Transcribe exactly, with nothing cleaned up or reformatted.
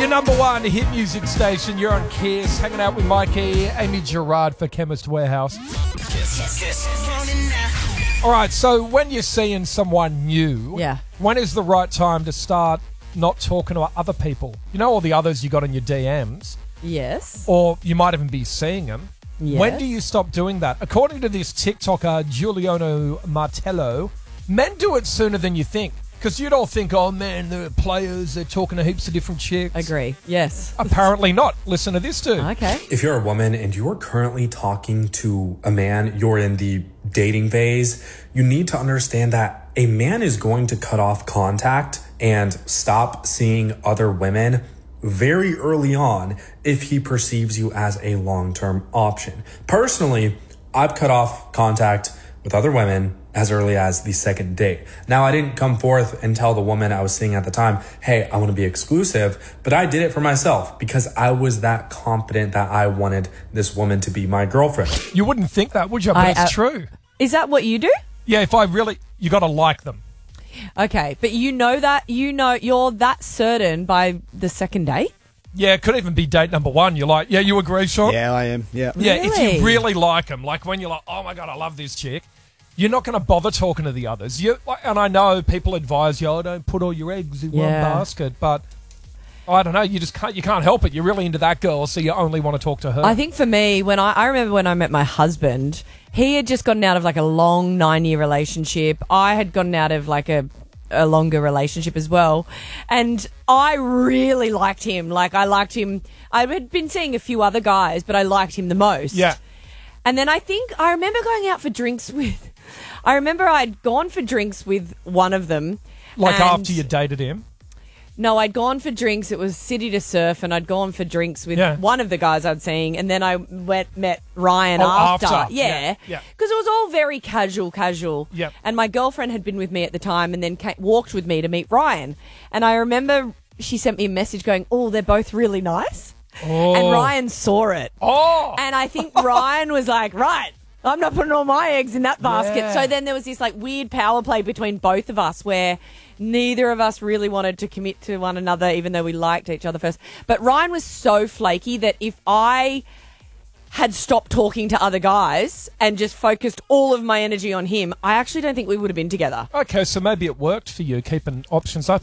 Your number one hit music station. You're on Kiss, hanging out with Mikey, Amy Gerard for Chemist Warehouse. Kiss. Kiss. All right, so when you're seeing someone new, Yeah. when is the right time to start not talking to other people? You know all the others you got in your D Ms? Yes. Or you might even be seeing them. Yes. When do you stop doing that? According to this TikToker, Giuliano Martello, men do it sooner than you think. Because you'd all think, oh man, they're players, they're talking to heaps of different chicks. Agree. Yes. Apparently not. Listen to this dude. Okay. If you're a woman and you're currently talking to a man, you're in the dating phase, you need to understand that a man is going to cut off contact and stop seeing other women very early on if he perceives you as a long-term option. Personally, I've cut off contact with other women as early as the second date. Now, I didn't come forth and tell the woman I was seeing at the time, hey, I want to be exclusive, but I did it for myself because I was that confident that I wanted this woman to be my girlfriend. You wouldn't think that, would you? But I, it's uh, true. Is that what you do? Yeah, if I really, you got to like them. Okay, but you know that, you know, you're that certain by the second date? Yeah, it could even be date number one. You're like, yeah, you agree, Sean? Yeah, I am. Yeah. Yeah, if Really? you really like them, like when you're like, oh my God, I love this chick, you're not going to bother talking to the others. You like, and I know people advise you, oh, don't put all your eggs in one Yeah. basket, but I don't know, you just can't, you can't help it. You're really into that girl, so you only want to talk to her. I think for me, when I, I remember when I met my husband, he had just gotten out of like a long nine-year relationship. I had gotten out of like a, a longer relationship as well. And I really liked him. Like I liked him. I had been seeing a few other guys, but I liked him the most. Yeah. And then I think I remember going out for drinks with, I remember I'd gone for drinks with one of them. Like and- after you dated him. No, I'd gone for drinks. It was City to Surf, and I'd gone for drinks with Yeah. one of the guys I'd seen, and then I went met Ryan Oh, after. after. Yeah, Yeah, yeah. because it was all very casual, casual. Yep. And my girlfriend had been with me at the time, and then came, walked with me to meet Ryan. And I remember she sent me a message going, "Oh, they're both really nice," Oh. and Ryan saw it. Oh! And I think Ryan was like, right, I'm not putting all my eggs in that basket. Yeah. So then there was this like weird power play between both of us where neither of us really wanted to commit to one another, even though we liked each other first. But Ryan was so flaky that if I had stopped talking to other guys and just focused all of my energy on him, I actually don't think we would have been together. Okay, so maybe it worked for you, keeping options up.